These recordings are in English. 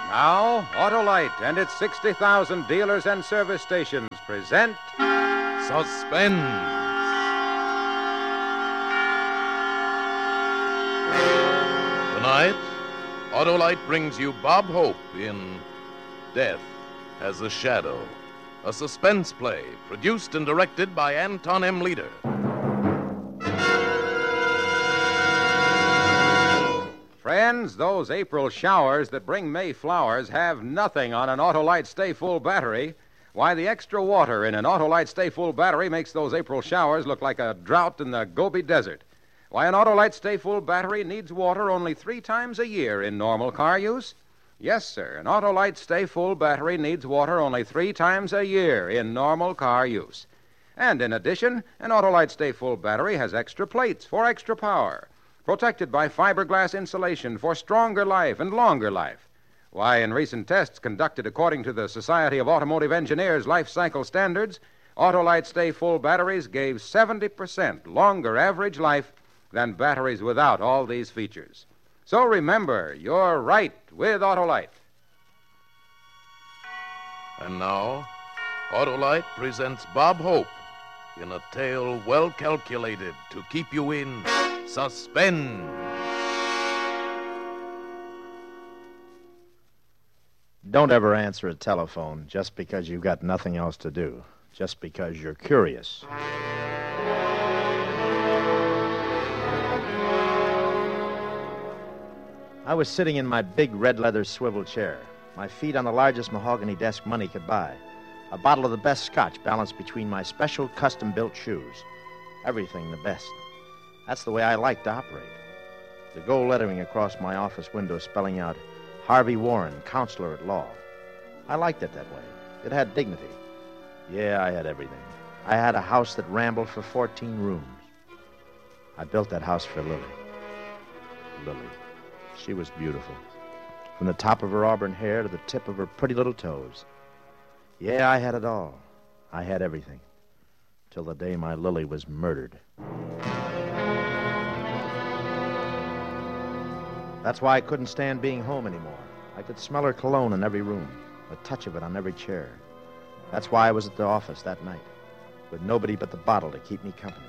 Now, Autolite and its 60,000 dealers and service stations present Suspense. Tonight, Autolite brings you Bob Hope in Death as a Shadow, a suspense play produced and directed by Anton M. Leader. Friends, those April showers that bring May flowers have nothing on an Autolite Stay Full battery. Why, the extra water in an Autolite Stay Full battery makes those April showers look like a drought in the Gobi Desert. Why, an Autolite Stay Full battery needs water only 3 times a year in normal car use. Yes, sir, an Autolite Stay Full battery needs water only 3 times a year in normal car use. And in addition, an Autolite Stay Full battery has extra plates for extra power, protected by fiberglass insulation for stronger life and longer life. Why, in recent tests conducted according to the Society of Automotive Engineers life cycle standards, Autolite Stay Full batteries gave 70% longer average life than batteries without all these features. So remember, you're right with Autolite. And now, Autolite presents Bob Hope in a tale well calculated to keep you in suspense. Don't ever answer a telephone just because you've got nothing else to do, just because you're curious. I was sitting in my big red leather swivel chair, my feet on the largest mahogany desk money could buy, a bottle of the best scotch balanced between my special custom-built shoes. Everything the best. That's the way I like to operate. The gold lettering across my office window spelling out Harvey Warren, counselor at law. I liked it that way. It had dignity. Yeah, I had everything. I had a house that rambled for 14 rooms. I built that house for Lily. Lily. She was beautiful. From the top of her auburn hair to the tip of her pretty little toes. Yeah, I had it all. I had everything. Till the day my Lily was murdered. That's why I couldn't stand being home anymore. I could smell her cologne in every room, the touch of it on every chair. That's why I was at the office that night, with nobody but the bottle to keep me company.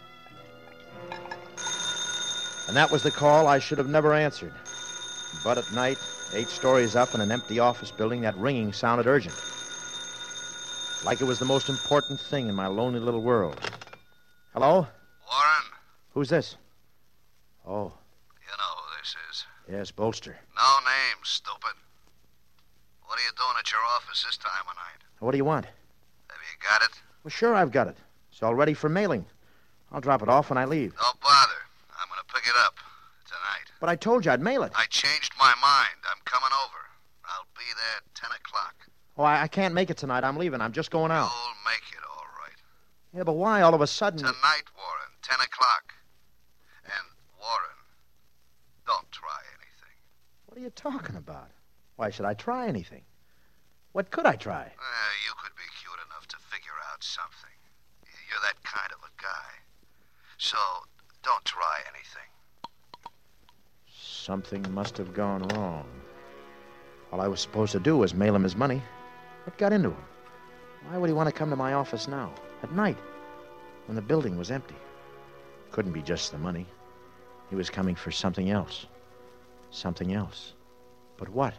And that was the call I should have never answered. But at night, 8 stories up in an empty office building, that ringing sounded urgent. Like it was the most important thing in my lonely little world. Hello? Warren? Who's this? Oh. You know who this is. Yes, Bolster. No name, stupid. What are you doing at your office this time of night? What do you want? Have you got it? Well, sure, I've got it. It's all ready for mailing. I'll drop it off when I leave. Don't bother. I'm going to pick it up tonight. But I told you I'd mail it. I changed my mind. I'm coming over. I'll be there at 10 o'clock. Oh, I can't make it tonight. I'm leaving. I'm just going out. You'll make it all right. Yeah, but why all of a sudden... Tonight, Warren, 10 o'clock. And, Warren, don't try anything. What are you talking about? Why should I try anything? What could I try? You could be cute enough to figure out something. You're that kind of a guy. So, don't try anything. Something must have gone wrong. All I was supposed to do was mail him his money. What got into him? Why would he want to come to my office now, at night, when the building was empty? Couldn't be just the money. He was coming for something else. Something else. But what?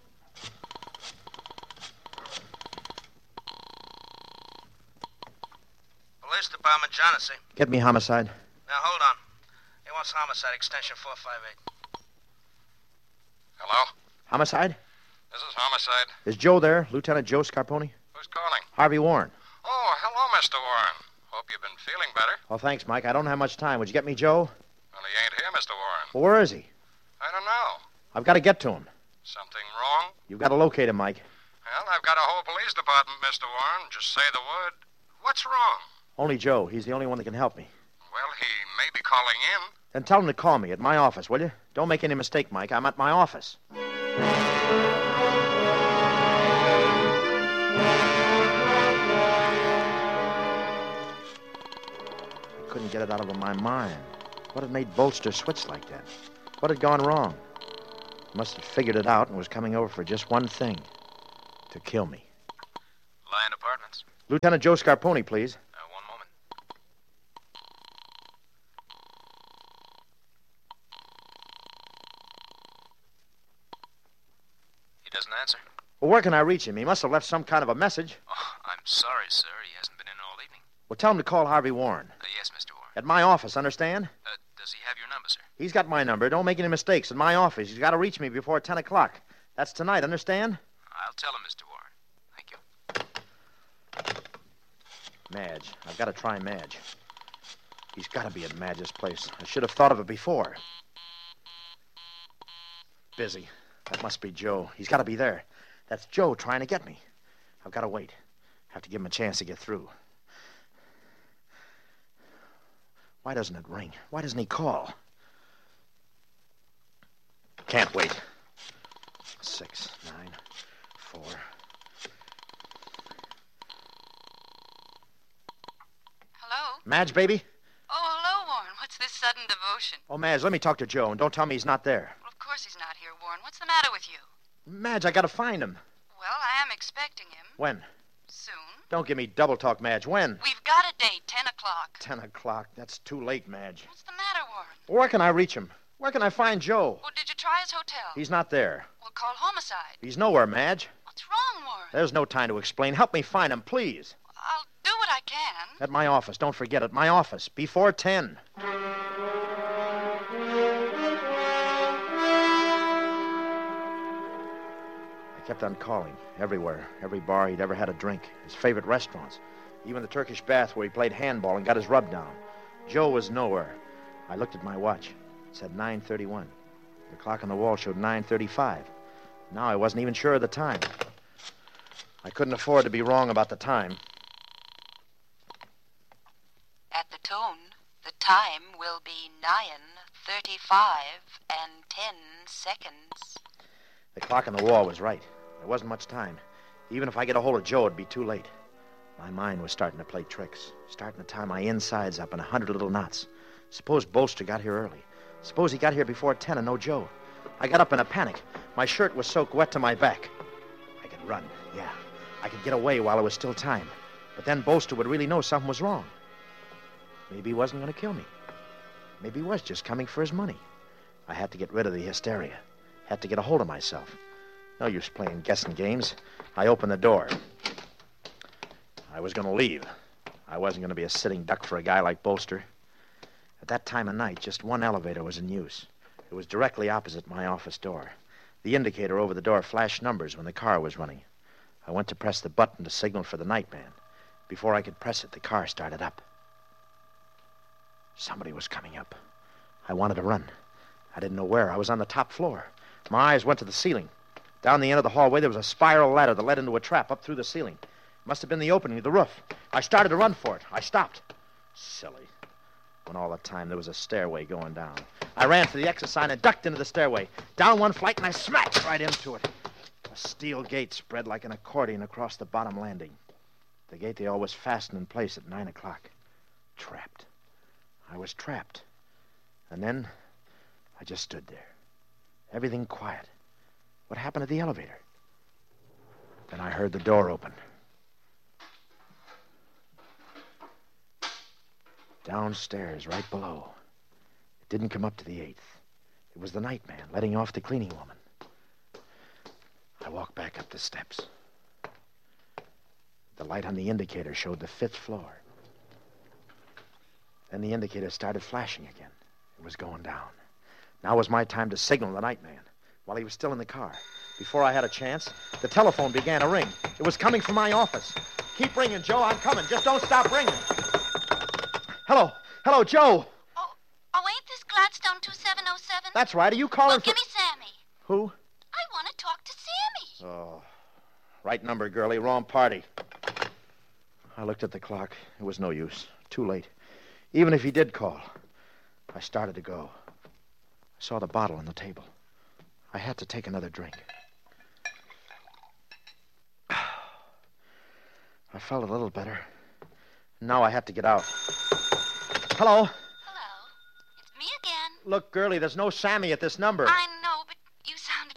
Police Department, Johnson. Get me homicide. Now, hold on. He wants homicide, extension 458. Hello? Homicide? This is Homicide. Is Joe there? Lieutenant Joe Scarponi? Who's calling? Harvey Warren. Oh, hello, Mr. Warren. Hope you've been feeling better. Oh, thanks, Mike. I don't have much time. Would you get me Joe? Well, he ain't here, Mr. Warren. Well, where is he? I don't know. I've got to get to him. Something wrong? You've got to locate him, Mike. Well, I've got a whole police department, Mr. Warren. Just say the word. What's wrong? Only Joe. He's the only one that can help me. Well, he may be calling in. Then tell him to call me at my office, will you? Don't make any mistake, Mike. I'm at my office. I couldn't get it out of my mind. What had made Bolster switch like that? What had gone wrong? He must have figured it out and was coming over for just one thing. To kill me. Lion Apartments. Lieutenant Joe Scarponi, please. One moment. He doesn't answer. Well, where can I reach him? He must have left some kind of a message. Oh, I'm sorry, sir. He hasn't been in all evening. Well, tell him to call Harvey Warren. Yes, Mr. Warren. At my office, understand? Does he have your number, sir? He's got my number. Don't make any mistakes. At my office. He's got to reach me before 10 o'clock. That's tonight, understand? I'll tell him, Mr. Warren. Thank you. Madge. I've got to try Madge. He's got to be at Madge's place. I should have thought of it before. Busy. That must be Joe. He's got to be there. That's Joe trying to get me. I've got to wait. Have to give him a chance to get through. Why doesn't it ring? Why doesn't he call? Can't wait. 6, 9, 4. Hello? Madge, baby? Oh, hello, Warren. What's this sudden devotion? Oh, Madge, let me talk to Joe, and don't tell me he's not there. Well, of course he's not here, Warren. What's the matter with you? Madge, I got to find him. Well, I am expecting him. When? Soon. Don't give me double talk, Madge. When? We've got a date, 10 o'clock. 10 o'clock. That's too late, Madge. What's the matter, Warren? Where can I reach him? Where can I find Joe? Well, did you try his hotel? He's not there. Well, call homicide. He's nowhere, Madge. What's wrong, Warren? There's no time to explain. Help me find him, please. I'll do what I can. At my office. Don't forget it. My office. Before 10. I kept on calling. Everywhere. Every bar he'd ever had a drink. His favorite restaurants. Even the Turkish bath where he played handball and got his rub down. Joe was nowhere. I looked at my watch. It said 9:31. The clock on the wall showed 9:35. Now I wasn't even sure of the time. I couldn't afford to be wrong about the time. At the tone, the time will be 9:35 and 10 seconds. The clock on the wall was right. There wasn't much time. Even if I get a hold of Joe, it'd be too late. My mind was starting to play tricks, starting to tie my insides up in 100 little knots. Suppose Bolster got here early. Suppose he got here before 10 and no Joe. I got up in a panic. My shirt was soaked wet to my back. I could run, yeah. I could get away while it was still time. But then Bolster would really know something was wrong. Maybe he wasn't going to kill me. Maybe he was just coming for his money. I had to get rid of the hysteria. Had to get a hold of myself. No use playing guessing games. I opened the door. I was going to leave. I wasn't going to be a sitting duck for a guy like Bolster. At that time of night, just one elevator was in use. It was directly opposite my office door. The indicator over the door flashed numbers when the car was running. I went to press the button to signal for the nightman. Before I could press it, the car started up. Somebody was coming up. I wanted to run. I didn't know where. I was on the top floor. My eyes went to the ceiling. Down the end of the hallway, there was a spiral ladder that led into a trap up through the ceiling. It must have been the opening of the roof. I started to run for it. I stopped. Silly. When all the time there was a stairway going down. I ran for the exit sign and ducked into the stairway. Down one flight, and I smacked right into it. A steel gate spread like an accordion across the bottom landing. The gate they always fasten in place at 9 o'clock. Trapped. I was trapped. And then I just stood there. Everything quiet. What happened to the elevator? Then I heard the door open. Downstairs, right below. It didn't come up to the 8th. It was the nightman letting off the cleaning woman. I walked back up the steps. The light on the indicator showed the 5th floor. Then the indicator started flashing again. It was going down. Now was my time to signal the nightman while he was still in the car. Before I had a chance, the telephone began to ring. It was coming from my office. Keep ringing, Joe. I'm coming. Just don't stop ringing. Hello. Hello, Joe. Oh, ain't this Gladstone 2707? That's right. Are you calling Well, give me Sammy. Who? I want to talk to Sammy. Oh, right number, girlie. Wrong party. I looked at the clock. It was no use. Too late. Even if he did call. I started to go. I saw the bottle on the table. I had to take another drink. I felt a little better. Now I had to get out. Hello? Hello. It's me again. Look, girlie, there's no Sammy at this number. I know, but you sound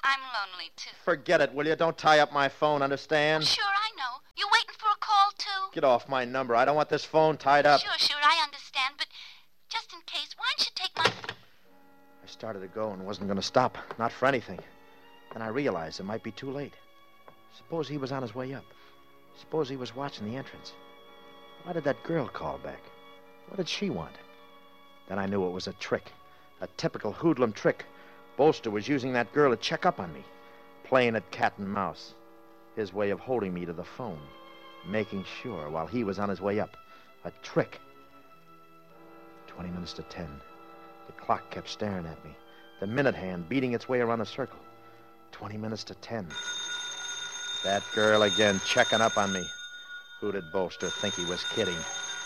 I'm lonely, too. Forget it, will you? Don't tie up my phone, understand? Sure, I know. You waiting for a call, too? Get off my number. I don't want this phone tied up. Sure, I understand, but just in case, why don't you take my... I started to go and wasn't going to stop. Not for anything. Then I realized it might be too late. Suppose he was on his way up. Suppose he was watching the entrance. Why did that girl call back? What did she want? Then I knew it was a trick. A typical hoodlum trick. Bolster was using that girl to check up on me. Playing at cat and mouse. His way of holding me to the phone. Making sure while he was on his way up. A trick. 20 minutes to 10. The clock kept staring at me. The minute hand beating its way around the circle. 20 minutes to 10. That girl again checking up on me. Who did Bolster think he was kidding?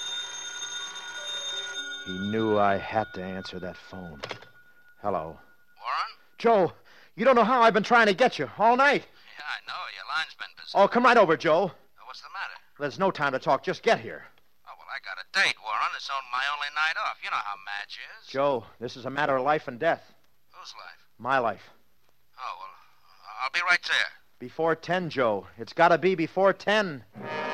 He knew I had to answer that phone. Hello. Warren? Joe, you don't know how I've been trying to get you all night. Yeah, I know. Your line's been busy. Oh, come right over, Joe. What's the matter? There's no time to talk. Just get here. Oh, well, I got a date, Warren. It's my only night off. You know how Madge is. Joe, this is a matter of life and death. Whose life? My life. Oh, well, I'll be right there. Before 10, Joe. It's got to be before 10.